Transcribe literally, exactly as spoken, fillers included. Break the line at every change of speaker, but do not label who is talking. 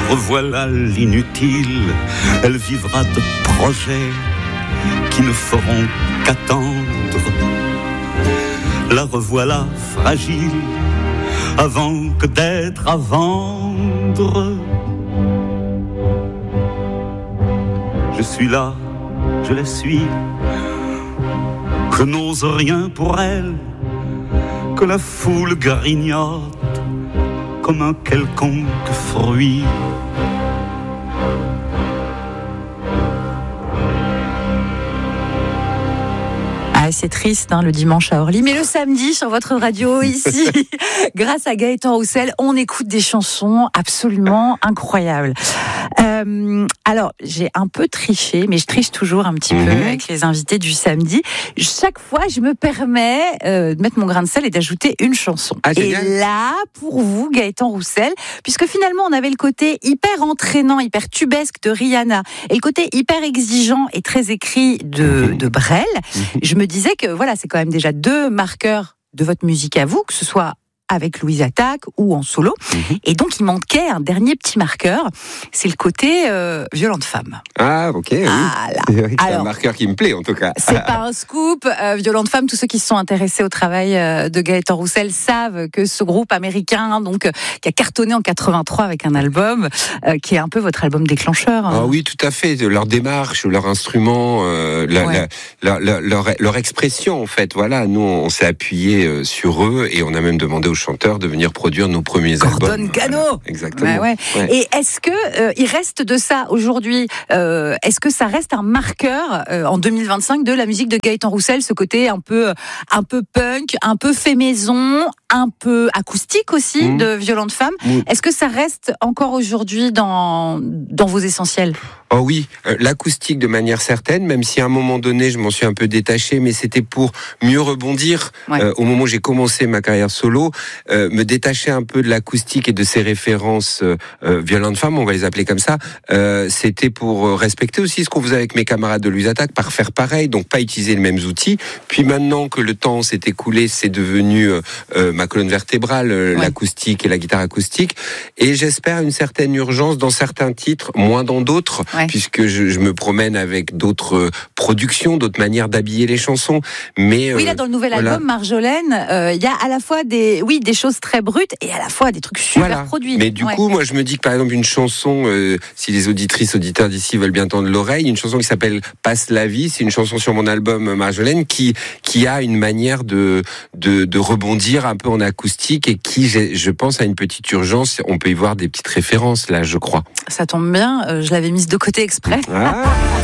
revoilà l'inutile. Elle vivra de projets qui ne feront qu'attendre. La revoilà fragile avant que d'être à vendre. Je suis là, je la suis. Je n'ose rien pour elle, que la foule grignote comme un quelconque fruit.
Ah, c'est triste hein, le dimanche à Orly, mais le samedi sur votre radio ici, grâce à Gaëtan Roussel, on écoute des chansons absolument incroyables. Euh, alors, j'ai un peu triché, mais je triche toujours un petit mmh. peu avec les invités du samedi. Chaque fois, je me permets euh, de mettre mon grain de sel et d'ajouter une chanson.
Ah,
et là, pour vous, Gaëtan Roussel, puisque finalement, on avait le côté hyper entraînant, hyper tubesque de Rihanna, et le côté hyper exigeant et très écrit de, mmh. de Brel, mmh. je me disais que voilà, c'est quand même déjà deux marqueurs de votre musique à vous, que ce soit avec Louise Attaque ou en solo. Mmh. Et donc, il manquait un dernier petit marqueur, c'est le côté euh, violente femme.
Ah, ok, oui.
Ah, là.
C'est, vrai que c'est
Alors,
un marqueur qui me plaît, en tout cas.
C'est pas un scoop. Euh, violente femme, tous ceux qui se sont intéressés au travail euh, de Gaëtan Roussel savent que ce groupe américain, donc, euh, qui a cartonné en quatre-vingt-trois avec un album, euh, qui est un peu votre album déclencheur. Hein.
Ah oui, tout à fait. Leur démarche, leur instrument, euh, la,
ouais.
la, la, la, leur, leur expression, en fait. Voilà, nous, on s'est appuyé sur eux et on a même demandé aux chanteurs de venir produire nos premiers
Gordon
albums.
Gano.
Voilà, exactement.
Bah ouais.
Ouais.
Et est-ce que euh, il reste de ça aujourd'hui euh, Est-ce que ça reste un marqueur euh, en deux mille vingt-cinq de la musique de Gaëtan Roussel, ce côté un peu, un peu punk, un peu fait maison, un peu acoustique aussi mmh. de Violente Femme. Mmh. Est-ce que ça reste encore aujourd'hui dans dans vos essentiels?
Oh oui, euh, l'acoustique de manière certaine, même si à un moment donné je m'en suis un peu détaché, mais c'était pour mieux rebondir. Ouais. Euh, au moment où j'ai commencé ma carrière solo, euh, me détacher un peu de l'acoustique et de ces références euh, euh, violentes femmes, on va les appeler comme ça. Euh, c'était pour respecter aussi ce qu'on faisait avec mes camarades de Louise Attaque, par faire pareil, donc pas utiliser les mêmes outils. Puis maintenant que le temps s'est écoulé, c'est devenu euh, euh, ma colonne vertébrale, euh, ouais. l'acoustique et la guitare acoustique. Et j'espère une certaine urgence dans certains titres, moins dans d'autres. Ouais. Puisque je, je me promène avec d'autres euh, productions, d'autres manières d'habiller les chansons. Mais
oui, là dans le nouvel voilà. album Marjolaine, il euh, y a à la fois des, oui, des choses très brutes et à la fois des trucs super
voilà.
produits.
Mais du ouais. coup, moi, je me dis que par exemple une chanson, euh, si les auditrices, auditeurs d'ici veulent bien tendre l'oreille, une chanson qui s'appelle Passe la vie, c'est une chanson sur mon album Marjolaine qui qui a une manière de de, de rebondir un peu en acoustique et qui, je pense, a une petite urgence. On peut y voir des petites références là, je crois.
Ça tombe bien, euh, je l'avais mise de côté exprès. Ah.